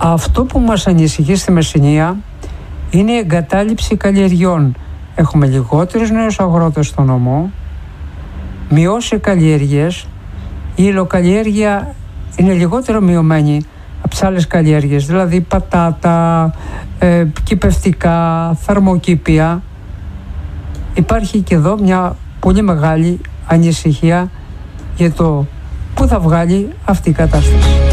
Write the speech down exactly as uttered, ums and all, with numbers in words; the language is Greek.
Αυτό που μας ανησυχεί στη Μεσσηνία είναι η εγκατάλειψη καλλιεργιών. Έχουμε λιγότερους νέους αγρότες στο νομό, μειώσει καλλιέργειες, η υλοκαλλιέργεια είναι λιγότερο μειωμένη από τις άλλες καλλιέργειες, δηλαδή πατάτα, ε, κυπευτικά, θερμοκήπια. Υπάρχει και εδώ μια πολύ μεγάλη ανησυχία για το πού θα βγάλει αυτή η κατάσταση.